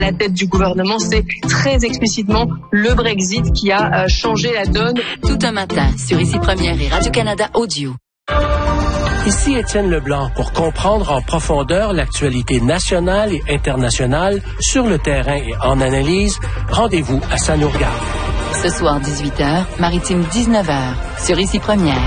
La tête du gouvernement, c'est très explicitement le Brexit qui a changé la donne. Tout un matin sur Ici Première et Radio-Canada Audio. Ici Étienne Leblanc pour comprendre en profondeur l'actualité nationale et internationale sur le terrain et en analyse. Rendez-vous à Ça nous regarde. Ce soir 18h, Maritime 19h sur Ici Première.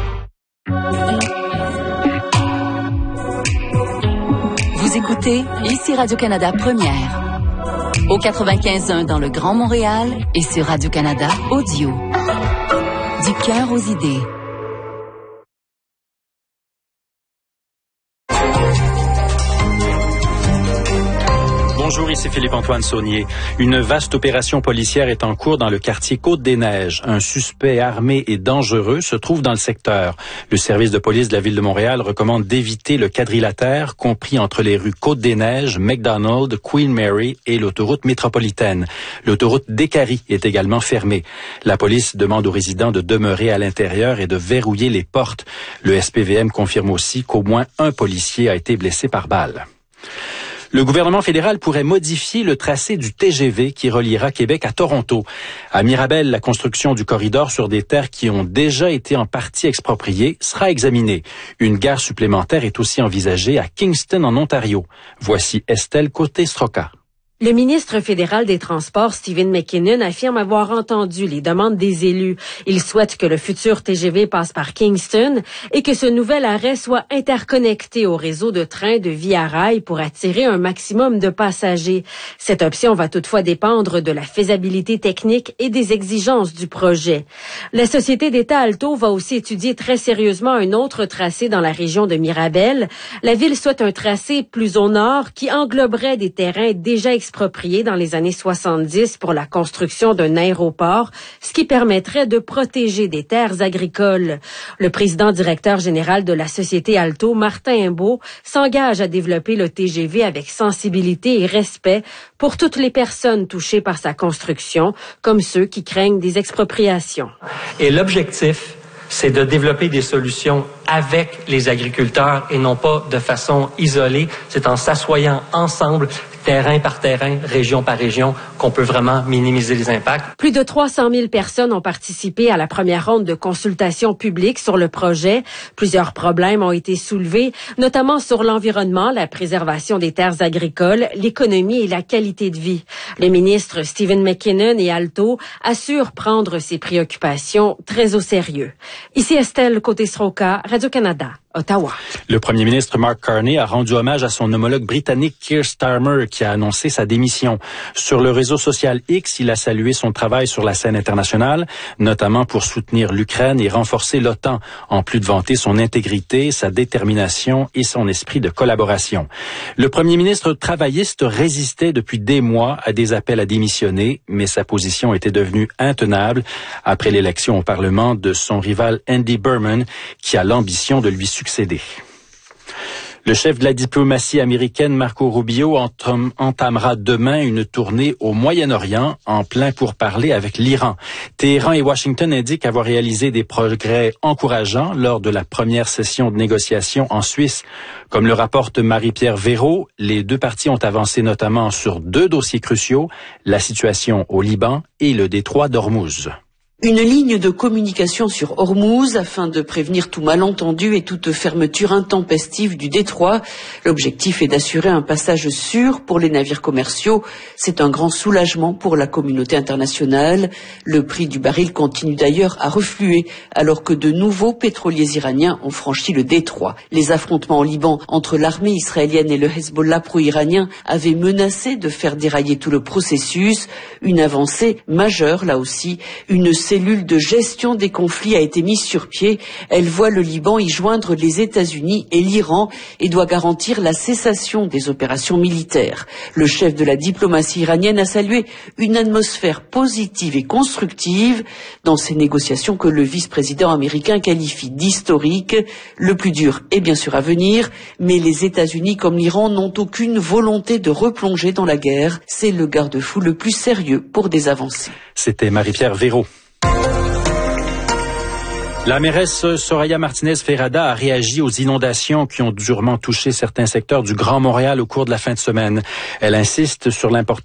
Vous écoutez Ici Radio-Canada Première. Au 95.1 dans le Grand Montréal et sur Radio-Canada Audio. Du cœur aux idées. Bonjour, ici Philippe-Antoine Saunier. Une vaste opération policière est en cours dans le quartier Côte-des-Neiges. Un suspect armé et dangereux se trouve dans le secteur. Le service de police de la Ville de Montréal recommande d'éviter le quadrilatère compris entre les rues Côte-des-Neiges, McDonald, Queen Mary et l'autoroute métropolitaine. L'autoroute Décarie est également fermée. La police demande aux résidents de demeurer à l'intérieur et de verrouiller les portes. Le SPVM confirme aussi qu'au moins un policier a été blessé par balle. Le gouvernement fédéral pourrait modifier le tracé du TGV qui reliera Québec à Toronto. À Mirabel, la construction du corridor sur des terres qui ont déjà été en partie expropriées sera examinée. Une gare supplémentaire est aussi envisagée à Kingston, en Ontario. Voici Estelle Côté-Stroca. Le ministre fédéral des Transports, Stephen McKinnon, affirme avoir entendu les demandes des élus. Il souhaite que le futur TGV passe par Kingston et que ce nouvel arrêt soit interconnecté au réseau de trains de Via Rail pour attirer un maximum de passagers. Cette option va toutefois dépendre de la faisabilité technique et des exigences du projet. La société d'État Alto va aussi étudier très sérieusement un autre tracé dans la région de Mirabel. La ville souhaite un tracé plus au nord qui engloberait des terrains déjà expropriés dans les années 70 pour la construction d'un aéroport, ce qui permettrait de protéger des terres agricoles. Le président directeur général de la société Alto, Martin Imbeau, s'engage à développer le TGV avec sensibilité et respect pour toutes les personnes touchées par sa construction, comme ceux qui craignent des expropriations. Et l'objectif, c'est de développer des solutions avec les agriculteurs et non pas de façon isolée. C'est en s'assoyant ensemble, terrain par terrain, région par région, qu'on peut vraiment minimiser les impacts. Plus de 300 000 personnes ont participé à la première ronde de consultation publique sur le projet. Plusieurs problèmes ont été soulevés, notamment sur l'environnement, la préservation des terres agricoles, l'économie et la qualité de vie. Le ministre Stephen McKinnon et Alto assurent prendre ces préoccupations très au sérieux. Ici Estelle Côté-Stroca, Radio-Canada, Ottawa. Le premier ministre Mark Carney a rendu hommage à son homologue britannique Keir Starmer qui a annoncé sa démission. Sur le réseau social X, il a salué son travail sur la scène internationale, notamment pour soutenir l'Ukraine et renforcer l'OTAN, en plus de vanter son intégrité, sa détermination et son esprit de collaboration. Le premier ministre travailliste résistait depuis des mois à des appels à démissionner, mais sa position était devenue intenable après l'élection au Parlement de son rival Andy Berman, qui a l'ambition de lui succéder. Le chef de la diplomatie américaine, Marco Rubio, entamera demain une tournée au Moyen-Orient en plein pourparlers avec l'Iran. Téhéran et Washington indiquent avoir réalisé des progrès encourageants lors de la première session de négociation en Suisse. Comme le rapporte Marie-Pierre Véraud, les deux parties ont avancé notamment sur deux dossiers cruciaux, la situation au Liban et le détroit d'Ormuz. Une ligne de communication sur Ormuz afin de prévenir tout malentendu et toute fermeture intempestive du détroit. L'objectif est d'assurer un passage sûr pour les navires commerciaux. C'est un grand soulagement pour la communauté internationale. Le prix du baril continue d'ailleurs à refluer alors que de nouveaux pétroliers iraniens ont franchi le détroit. Les affrontements au Liban entre l'armée israélienne et le Hezbollah pro-iranien avaient menacé de faire dérailler tout le processus. Une avancée majeure là aussi. Une cellule de gestion des conflits a été mise sur pied. Elle voit le Liban y joindre les États-Unis et l'Iran et doit garantir la cessation des opérations militaires. Le chef de la diplomatie iranienne a salué une atmosphère positive et constructive dans ces négociations que le vice-président américain qualifie d'historiques. Le plus dur est bien sûr à venir, mais les États-Unis comme l'Iran n'ont aucune volonté de replonger dans la guerre. C'est le garde-fou le plus sérieux pour des avancées. C'était Marie-Pierre Véraud. La mairesse Soraya Martinez-Ferrada a réagi aux inondations qui ont durement touché certains secteurs du Grand Montréal au cours de la fin de semaine. Elle insiste sur l'importance